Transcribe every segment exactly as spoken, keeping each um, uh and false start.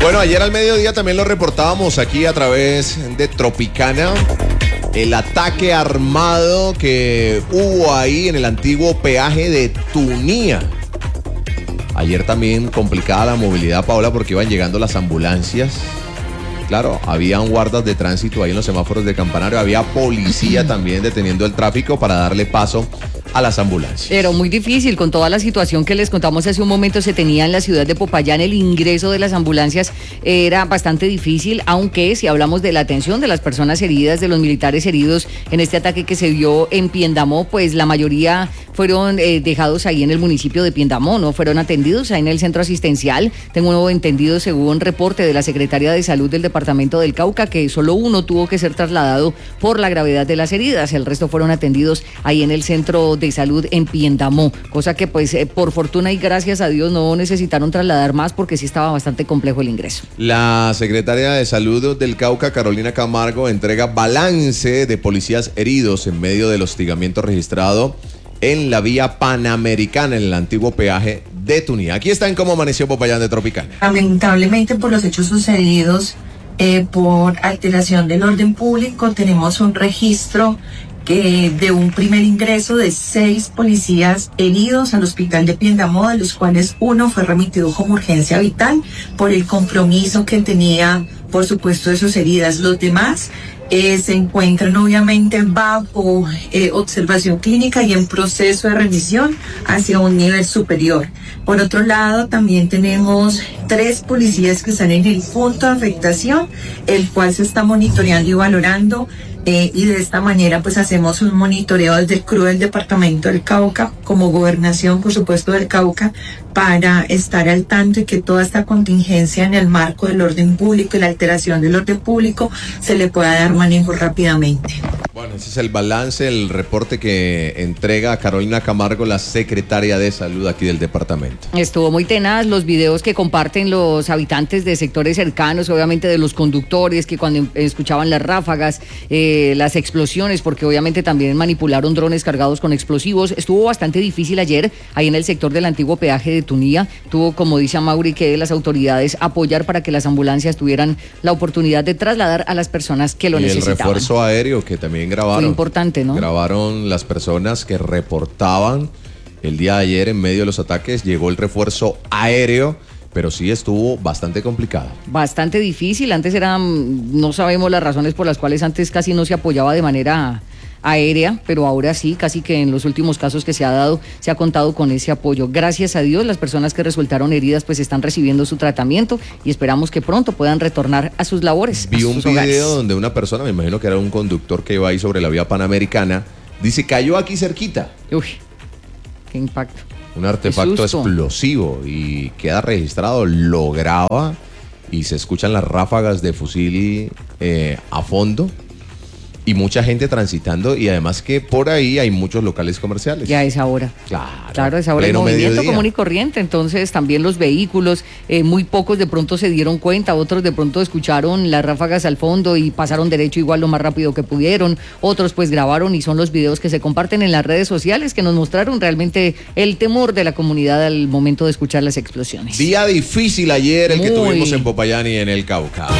Bueno, ayer al mediodía también lo reportábamos aquí a través de Tropicana. El ataque armado que hubo ahí en el antiguo peaje de Tunía. Ayer también complicada la movilidad, Paola, porque iban llegando las ambulancias. Claro, habían guardas de tránsito ahí en los semáforos de Campanario. Había policía también deteniendo el tráfico para darle paso a las ambulancias. Pero muy difícil, con toda la situación que les contamos hace un momento se tenía en la ciudad de Popayán, el ingreso de las ambulancias era bastante difícil, aunque si hablamos de la atención de las personas heridas, de los militares heridos en este ataque que se dio en Piendamó, pues la mayoría fueron eh, dejados ahí en el municipio de Piendamó, no fueron atendidos ahí en el centro asistencial. Tengo un nuevo entendido, según reporte de la Secretaría de Salud del Departamento del Cauca, que solo uno tuvo que ser trasladado por la gravedad de las heridas, el resto fueron atendidos ahí en el centro de salud en Piendamó, cosa que pues eh, por fortuna y gracias a Dios no necesitaron trasladar más porque sí estaba bastante complejo el ingreso. La secretaria de Salud del Cauca, Carolina Camargo, entrega balance de policías heridos en medio del hostigamiento registrado en la vía Panamericana, en el antiguo peaje de Tunía. Aquí está en Cómo Amaneció Popayán de Tropicana. Lamentablemente por los hechos sucedidos eh, por alteración del orden público, tenemos un registro Eh, de un primer ingreso de seis policías heridos al hospital de Piendamó, de los cuales uno fue remitido como urgencia vital por el compromiso que tenía, por supuesto, de sus heridas. Los demás eh, se encuentran obviamente bajo eh, observación clínica y en proceso de remisión hacia un nivel superior. Por otro lado, también tenemos tres policías que están en el punto de afectación, el cual se está monitoreando y valorando. Eh, y de esta manera pues hacemos un monitoreo desde el C R U del Departamento del Cauca, como gobernación por supuesto del Cauca, para estar al tanto y que toda esta contingencia en el marco del orden público y la alteración del orden público se le pueda dar manejo rápidamente. Bueno, ese es el balance, el reporte que entrega Carolina Camargo, la secretaria de Salud aquí del departamento. Estuvo muy tenaz los videos que comparten los habitantes de sectores cercanos, obviamente de los conductores que cuando escuchaban las ráfagas, eh, las explosiones, porque obviamente también manipularon drones cargados con explosivos. Estuvo bastante difícil ayer ahí en el sector del antiguo peaje de Tunía. Tuvo, como dice Mauri, que las autoridades apoyar para que las ambulancias tuvieran la oportunidad de trasladar a las personas que lo y necesitaban. El refuerzo aéreo que también grabaron. Fue importante, ¿no? Grabaron las personas que reportaban el día de ayer en medio de los ataques. Llegó el refuerzo aéreo, pero sí estuvo bastante complicado. Bastante difícil. Antes eran, no sabemos las razones por las cuales antes casi no se apoyaba de manera aérea, pero ahora sí, casi que en los últimos casos que se ha dado, se ha contado con ese apoyo. Gracias a Dios, las personas que resultaron heridas pues están recibiendo su tratamiento y esperamos que pronto puedan retornar a sus labores. Vi a un sus video hogares. donde una persona, me imagino que era un conductor que iba ahí sobre la vía Panamericana, dice, cayó aquí cerquita. Uy, qué impacto. Un artefacto explosivo y queda registrado, lo graba y se escuchan las ráfagas de fusil eh, a fondo. Y mucha gente transitando y además que por ahí hay muchos locales comerciales. Ya es ahora. Claro. Claro, es ahora el movimiento común y corriente. Entonces también los vehículos, eh, muy pocos de pronto se dieron cuenta, otros de pronto escucharon las ráfagas al fondo y pasaron derecho igual lo más rápido que pudieron. Otros pues grabaron y son los videos que se comparten en las redes sociales que nos mostraron realmente el temor de la comunidad al momento de escuchar las explosiones. Día difícil ayer el muy. que tuvimos en Popayán y en el Cauca.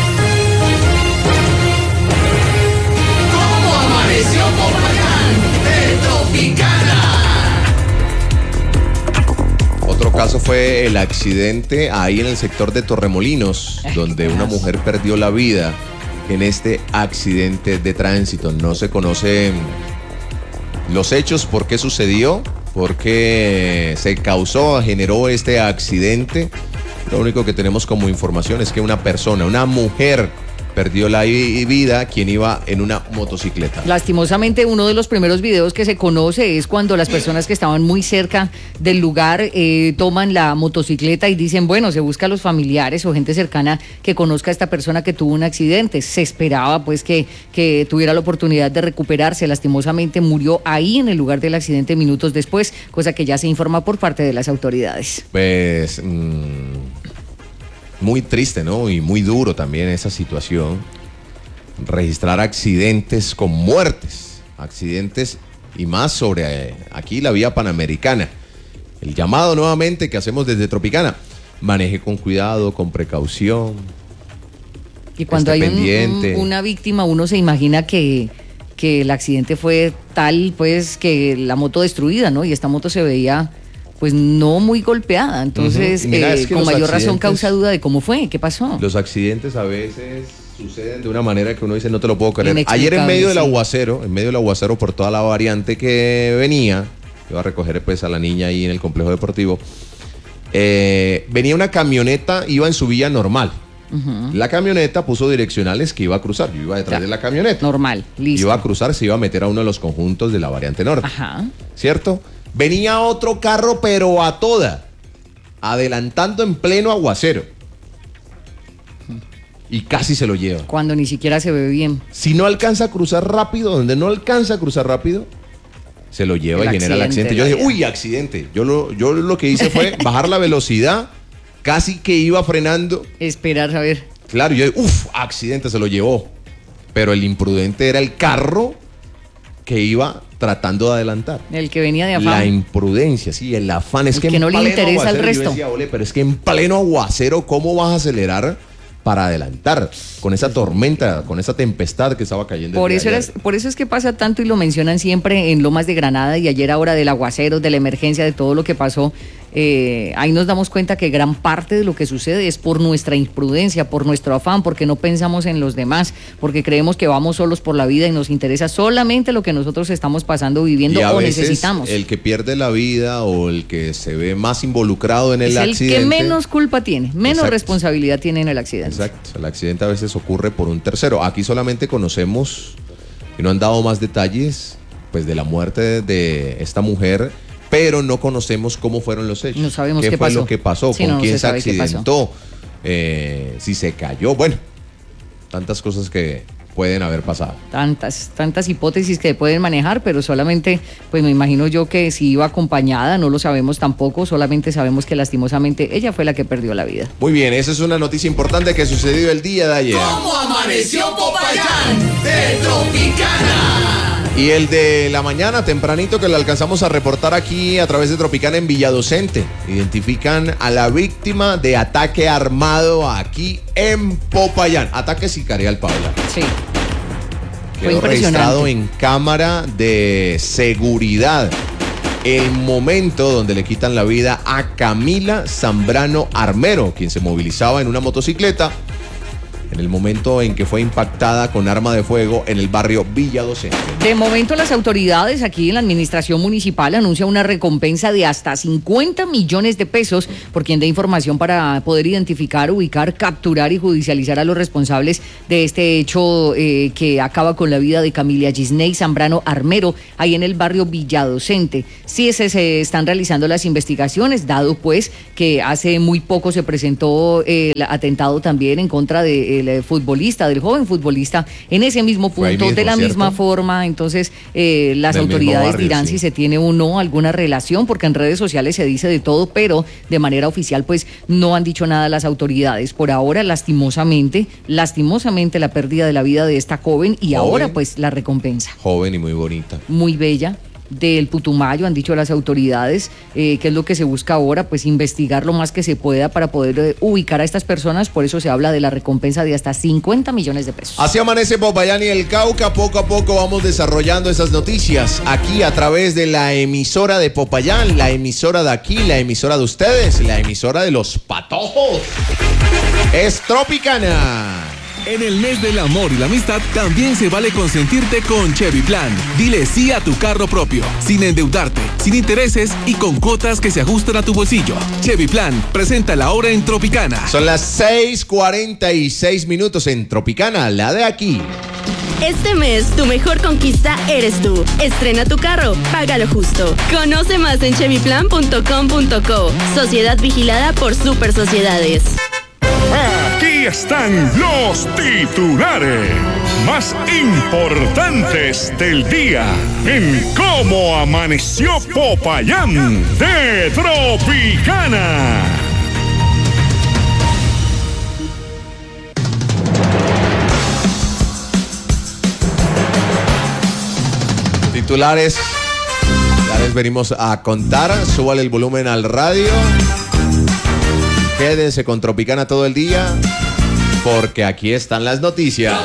Otro caso fue el accidente ahí en el sector de Torremolinos, donde una mujer perdió la vida en este accidente de tránsito. No se conocen los hechos, por qué sucedió, por qué se causó, generó este accidente. Lo único que tenemos como información es que una persona, una mujer, perdió la vida, quien iba en una motocicleta. Lastimosamente, uno de los primeros videos que se conoce es cuando las personas que estaban muy cerca del lugar eh, toman la motocicleta y dicen, bueno, se busca a los familiares o gente cercana que conozca a esta persona que tuvo un accidente. Se esperaba pues que, que tuviera la oportunidad de recuperarse. Lastimosamente murió ahí en el lugar del accidente minutos después, cosa que ya se informa por parte de las autoridades. Pues... Mmm... muy triste, ¿no? Y muy duro también esa situación. Registrar accidentes con muertes. Accidentes y más sobre eh, aquí la vía Panamericana. El llamado nuevamente que hacemos desde Tropicana. maneje con cuidado, con precaución. Y cuando hay un, pendiente. un, una víctima, uno se imagina que, que el accidente fue tal, pues, que la moto destruida, ¿no? Y esta moto se veía, pues, no muy golpeada. Entonces, uh-huh. Mira, eh, es que con mayor razón causa duda de cómo fue, qué pasó. Los accidentes a veces suceden de una manera que uno dice, no te lo puedo creer. Ayer en medio del sí. aguacero, en medio del aguacero por toda la variante que venía, iba a recoger pues a la niña ahí en el complejo deportivo, eh, venía una camioneta, iba en su vía normal. Uh-huh. La camioneta puso direccionales que iba a cruzar. Yo iba detrás ya. de la camioneta. Normal, listo. Iba a cruzar, se iba a meter a uno de los conjuntos de la variante norte. Ajá. ¿Cierto? Venía otro carro, pero a toda, adelantando en pleno aguacero. Y casi se lo lleva. Cuando ni siquiera se ve bien. Si no alcanza a cruzar rápido, donde no alcanza a cruzar rápido, se lo lleva el y genera el accidente. Yo dije, vida. uy, accidente. Yo lo, yo lo que hice fue bajar la velocidad. Casi que iba frenando. Esperar a ver. Claro, yo dije, uff, accidente, se lo llevó. Pero el imprudente era el carro que iba tratando de adelantar. El que venía de afán. La imprudencia, sí, el afán. Es el que, que en no le interesa aguacero, el resto. Yo decía, ole, pero es que en pleno aguacero, ¿cómo vas a acelerar para adelantar? Con esa tormenta, con esa tempestad que estaba cayendo. Por eso, eres, por eso es que pasa tanto y lo mencionan siempre en Lomas de Granada y ayer ahora del aguacero, de la emergencia, de todo lo que pasó. Eh, ahí nos damos cuenta que gran parte de lo que sucede es por nuestra imprudencia, por nuestro afán, porque no pensamos en los demás, porque creemos que vamos solos por la vida y nos interesa solamente lo que nosotros estamos pasando, viviendo y a o veces necesitamos. El que pierde la vida o el que se ve más involucrado en el es el accidente. El que menos culpa tiene, menos Exacto. responsabilidad tiene en el accidente. Exacto, el accidente a veces ocurre por un tercero. Aquí solamente conocemos, y no han dado más detalles, pues de la muerte de, de esta mujer, pero no conocemos cómo fueron los hechos. No sabemos qué, qué fue pasó. lo que pasó, sí, con no, quién no se, se accidentó, eh, si se cayó, bueno, tantas cosas que pueden haber pasado. Tantas, tantas hipótesis que pueden manejar, pero solamente, pues me imagino yo que si iba acompañada, no lo sabemos tampoco, solamente sabemos que lastimosamente ella fue la que perdió la vida. Muy bien, esa es una noticia importante que sucedió el día de ayer. ¿Cómo amaneció Popayán de Tropicana? Y el de la mañana, tempranito, que lo alcanzamos a reportar aquí a través de Tropicana en Villadocente. Identifican a la víctima de ataque armado aquí en Popayán. Ataque sicarial, Paula. Sí. Quedó registrado en cámara de seguridad el momento donde le quitan la vida a Camila Zambrano Armero, quien se movilizaba en una motocicleta en el momento en que fue impactada con arma de fuego en el barrio Villadocente. De momento las autoridades aquí en la administración municipal anuncian una recompensa de hasta cincuenta millones de pesos por quien dé información para poder identificar, ubicar, capturar y judicializar a los responsables de este hecho eh, que acaba con la vida de Camila Gisney Zambrano Armero ahí en el barrio Villadocente. Sí, se, se están realizando las investigaciones, dado pues que hace muy poco se presentó el atentado también en contra de eh, del futbolista, del joven futbolista, en ese mismo punto, mismo, de la ¿cierto? misma forma. Entonces, eh, las del autoridades barrio, dirán sí. si se tiene o no alguna relación, porque en redes sociales se dice de todo, pero de manera oficial, pues, no han dicho nada las autoridades. Por ahora, lastimosamente, lastimosamente la pérdida de la vida de esta joven y joven, ahora, pues, la recompensa. Joven y muy bonita. Muy bella. Del Putumayo, han dicho las autoridades, eh, que es lo que se busca ahora, pues investigar lo más que se pueda para poder eh, ubicar a estas personas, por eso se habla de la recompensa de hasta cincuenta millones de pesos. Así amanece Popayán y el Cauca, poco a poco vamos desarrollando esas noticias aquí a través de la emisora de Popayán, la emisora de aquí, la emisora de ustedes, la emisora de los patojos. Es Tropicana. En el mes del amor y la amistad también se vale consentirte con Chevy Plan. Dile sí a tu carro propio, sin endeudarte, sin intereses y con cuotas que se ajustan a tu bolsillo. Chevy Plan presenta la hora en Tropicana. Son las seis cuarenta y seis minutos en Tropicana, la de aquí. Este mes, tu mejor conquista eres tú. Estrena tu carro, págalo justo. Conoce más en chevy plan punto com punto co. Sociedad vigilada por Super Sociedades. Aquí están los titulares más importantes del día en Cómo Amaneció Popayán de Tropicana. Titulares, ya les venimos a contar. Súbale el volumen al radio. Quédense con Tropicana todo el día, porque aquí están las noticias.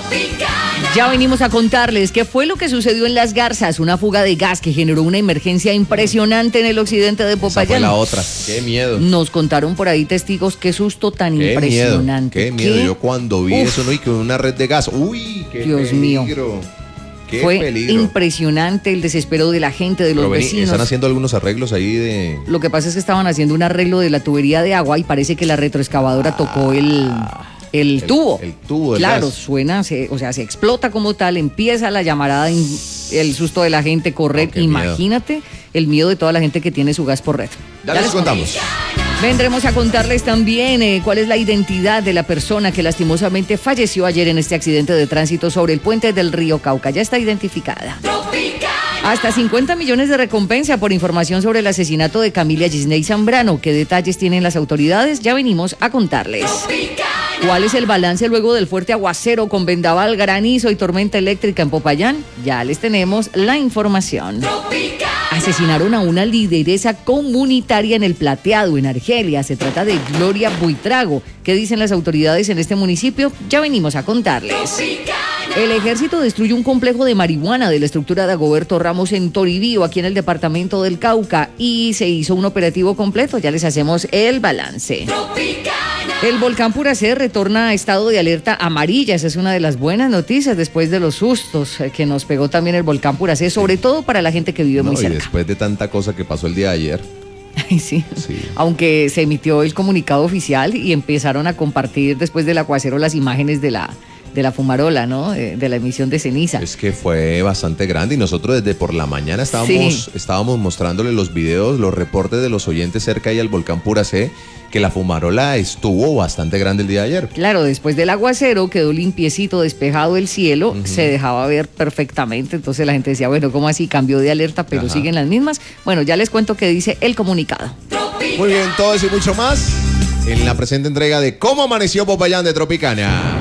Ya venimos a contarles qué fue lo que sucedió en Las Garzas, una fuga de gas que generó una emergencia impresionante en el occidente de Popayán. Esa fue la otra, qué miedo. Nos contaron por ahí testigos, qué susto tan qué impresionante. Miedo, qué miedo, ¿Qué? Yo cuando vi Uf. eso, no, y que una red de gas, uy, qué Dios peligro. mío. Qué Fue peligro. impresionante el desespero de la gente, de los Pero vení, vecinos. Están haciendo algunos arreglos ahí de... Lo que pasa es que estaban haciendo un arreglo de la tubería de agua y parece que la retroexcavadora ah, tocó el, el, el tubo. El tubo del Claro, gas. suena, se, o sea, se explota como tal, empieza la llamarada, el susto de la gente, correr. Oh, Imagínate miedo. el miedo de toda la gente que tiene su gas por red. Ya, ya les contamos. Vendremos a contarles también eh, cuál es la identidad de la persona que lastimosamente falleció ayer en este accidente de tránsito sobre el puente del río Cauca. Ya está identificada. Tropicana. Hasta cincuenta millones de recompensa por información sobre el asesinato de Camila Gisney Zambrano. ¿Qué detalles tienen las autoridades? Ya venimos a contarles. Tropicana. ¿Cuál es el balance luego del fuerte aguacero con vendaval, granizo y tormenta eléctrica en Popayán? Ya les tenemos la información. Tropicana. Asesinaron a una lideresa comunitaria en El Plateado, en Argelia. Se trata de Gloria Buitrago. ¿Qué dicen las autoridades en este municipio? Ya venimos a contarles. Tropicana. El ejército destruye un complejo de marihuana de la estructura de Agoberto Ramos en Toribío, aquí en el departamento del Cauca, y se hizo un operativo completo. Ya les hacemos el balance. Tropicana. El volcán Puracé retorna a estado de alerta amarilla. Esa es una de las buenas noticias después de los sustos que nos pegó también el volcán Puracé, sobre todo para la gente que vive no, muy cerca. Y después de tanta cosa que pasó el día de ayer. Ay, sí. sí. Aunque se emitió el comunicado oficial y empezaron a compartir después del aguacero las imágenes de la... de la fumarola, ¿no? De, de la emisión de ceniza. Es que fue bastante grande y nosotros desde por la mañana estábamos, sí. estábamos mostrándole los videos, los reportes de los oyentes cerca ahí al volcán Puracé, que la fumarola estuvo bastante grande el día de ayer. Claro, después del aguacero quedó limpiecito, despejado el cielo, uh-huh. se dejaba ver perfectamente, entonces la gente decía, bueno, ¿cómo así? Cambió de alerta, pero Ajá. siguen las mismas. Bueno, ya les cuento qué dice el comunicado. Muy bien, todo eso y mucho más en la presente entrega de ¿Cómo amaneció Popayán de Tropicana?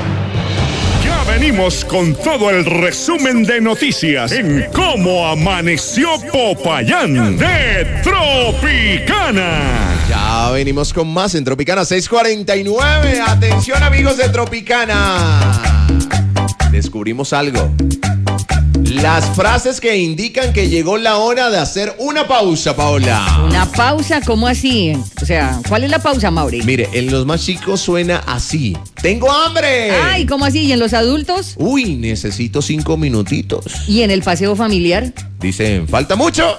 Venimos con todo el resumen de noticias en Cómo Amaneció Popayán de Tropicana. Ya venimos con más en Tropicana seis cuarenta y nueve. Atención amigos de Tropicana. Descubrimos algo. Las frases que indican que llegó la hora de hacer una pausa, Paola. ¿Una pausa? ¿Cómo así? O sea, ¿cuál es la pausa, Mauri? Mire, en los más chicos suena así. ¡Tengo hambre! Ay, ¿cómo así? ¿Y en los adultos? Uy, necesito cinco minutitos. ¿Y en el paseo familiar? Dicen, falta mucho.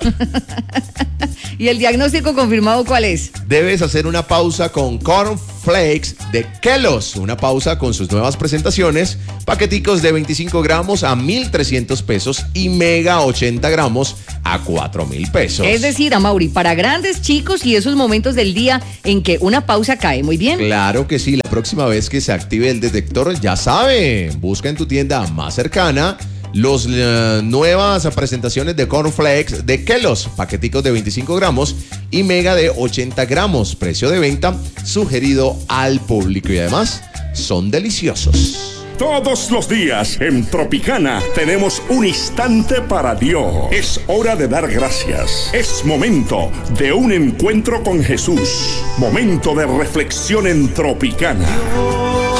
¿Y el diagnóstico confirmado cuál es? Debes hacer una pausa con Corn Flakes de Kellogg's. Una pausa con sus nuevas presentaciones. Paqueticos de veinticinco gramos a mil trescientos pesos y mega ochenta gramos a cuatro mil pesos. Es decir, Amaury, para grandes, chicos y esos momentos del día en que una pausa cae muy bien. Claro que sí. La próxima vez que se active el detector, ya sabe, busca en tu tienda más cercana Las uh, nuevas presentaciones de Corn Flakes de Kellogg's, paqueticos de veinticinco gramos y mega de ochenta gramos, precio de venta sugerido al público y además son deliciosos. Todos los días en Tropicana tenemos un instante para Dios. Es hora de dar gracias. Es momento de un encuentro con Jesús. Momento de reflexión en Tropicana.